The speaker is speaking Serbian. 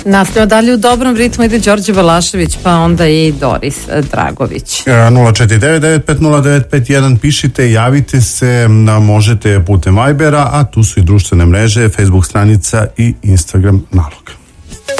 Nastavljamo dalje u dobrom ritmu, ide Đorđe Balašević, pa onda i Doris Dragović. 049909551, pišite, javite se, možete putem Vibera, a tu su i društvene mreže, Facebook stranica i Instagram nalog.